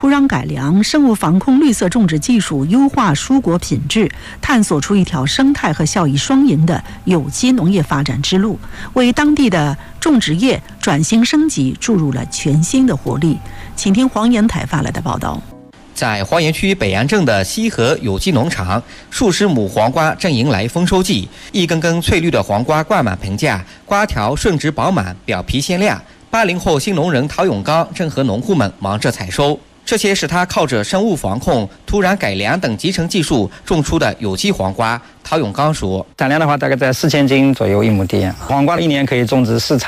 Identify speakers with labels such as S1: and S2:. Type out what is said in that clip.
S1: 土壤改良、生物防控、绿色种植技术，优化蔬果品质，探索出一条生态和效益双赢的有机农业发展之路，为当地的种植业转型升级注入了全新的活力。请听黄岩台发来的报道。
S2: 在花园区北安镇的西河有机农场，数十亩黄瓜正迎来丰收季，一根根翠绿的黄瓜挂满棚架，瓜条顺直饱满，表皮鲜亮。80后新农人陶永刚正和农户们忙着采收。这些是他靠着生物防控、土壤改良等集成技术种出的有机黄瓜。陶永刚说：“
S3: 产量的话，大概在4000斤左右1亩地。黄瓜一年可以种植4场。